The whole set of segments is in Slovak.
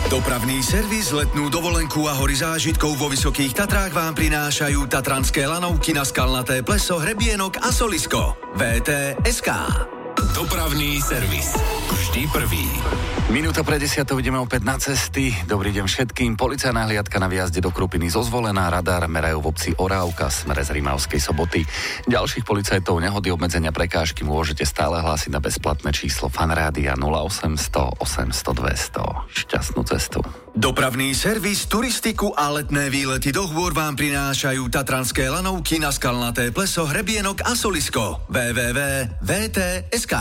Dopravný servis, letnú dovolenku a hory zážitkov vo Vysokých Tatrách vám prinášajú tatranské lanovky na Skalnaté pleso, Hrebienok a Solisko. VTSK. Dopravný servis. Vždy prvý. Minúta pre 10 ideme opäť na cesty. Dobrý deň všetkým. Policajná hliadka na výjazde do Krupiny zo Zvolená. Radar merajú v obci Orávka smere z Rimavskej Soboty. Ďalších policajtov, nehody, obmedzenia, prekážky môžete stále hlásiť na bezplatné číslo Fanrádia 0800 800 200. Šťastnú cestu. Dopravný servis, turistiku a letné výlety do hôr vám prinášajú tatranské lanovky na Skalnaté pleso, Hrebienok a Solisko. www.vtsk.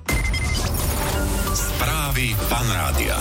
Správy Fanrádia.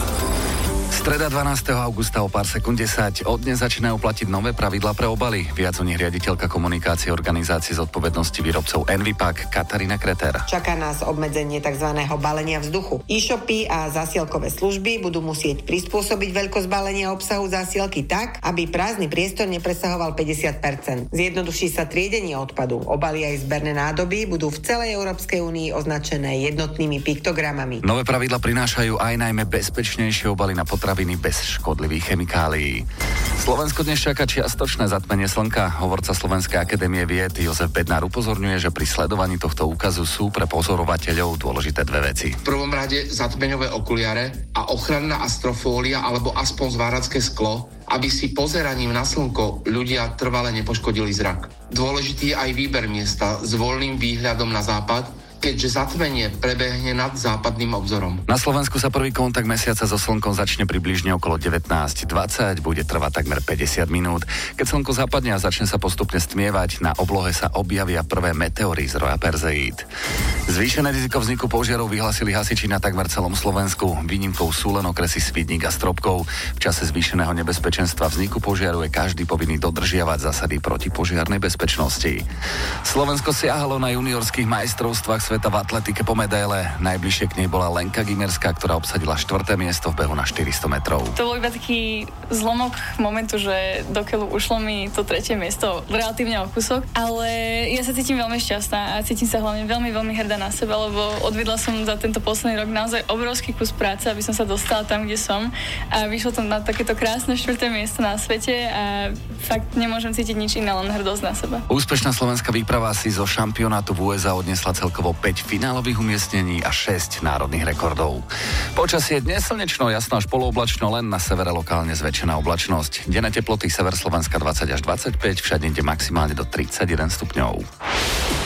Streda 12. augusta o pár sekúnd 10. Od dnes začínajú platiť nové pravidlá pre obaly. Viac o nich riaditeľka komunikácie organizácie zodpovednosti výrobcov Envipak Katarína Kreter. Čaká nás obmedzenie tzv. Balenia vzduchu. E-shopy a zásielkové služby budú musieť prispôsobiť veľkosť balenia obsahu zásielky tak, aby prázdny priestor nepresahoval 50%. Zjednoduší sa triedenie odpadu. Obaly aj zberné nádoby budú v celej Európskej únii označené jednotnými piktogramami. Nové pravidlá prinášajú aj najmä bezpečnejšie obaly na potraviny bez škodlivých chemikálií. Slovensko dnes čaká čiastočné zatmenie slnka. Hovorca Slovenskej akadémie vied Jozef Bednár upozorňuje, že pri sledovaní tohto úkazu sú pre pozorovateľov dôležité dve veci. V prvom rade zatmeňové okuliare a ochranná astrofólia alebo aspoň zváracké sklo, aby si pozeraním na slnko ľudia trvale nepoškodili zrak. Dôležitý je aj výber miesta s voľným výhľadom na západ, keďže zatmenie prebehne nad západným obzorom. Na Slovensku sa prvý kontakt mesiaca so slnkom začne približne okolo 19:20, bude trvať takmer 50 minút. Keď slnko zapadne a začne sa postupne stmievať, na oblohe sa objavia prvé meteory z roja Perzeid. Zvýšené riziko vzniku požiarov vyhlásili hasiči na takmer celom Slovensku. Výnimkou sú len okresy Svidník a Stropkov. V čase zvýšeného nebezpečenstva vzniku požiaru je každý povinný dodržiavať zásady protipožiarnej bezpečnosti. Slovensko siahalo na juniorských majstrovstvách sveta v atletike po medaile. Najbližšie k nej bola Lenka Gimerská, ktorá obsadila 4. miesto v behu na 400 metrov. To bol iba taký zlomok momentu, že dokeľu ušlo mi to 3. miesto relatívne o kúsok, ale ja sa cítim veľmi šťastná a cítim sa hlavne veľmi, veľmi hrdá na seba, lebo odvedla som za tento posledný rok naozaj obrovský kus práce, aby som sa dostala tam, kde som, a vyšlo to na takéto krásne 4. miesto na svete a fakt nemôžem cítiť nič iné, len hrdosť na seba. Úspešná slovenská výprava si zo šampionátu v USA odnesla celkovo 5 finálových umiestnení a 6 národných rekordov. Počasie dnes slnečno, jasno až polooblačno, len na severe lokálne zväčšená oblačnosť. Denné teploty sever Slovenska 20 až 25, všade inde maximálne do 31 stupňov.